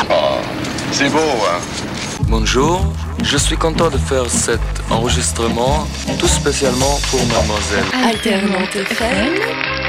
C'est beau, hein? Bonjour, je suis content de faire cet enregistrement tout spécialement pour mademoiselle. Alternante FM